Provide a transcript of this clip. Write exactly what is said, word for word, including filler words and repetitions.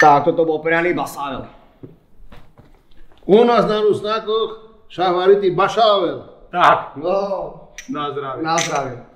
Tak, toto bol prianý basável. U nás na Rusnákoch šahvaritý bašável. Tak. No, na zdravie. Na zdravie.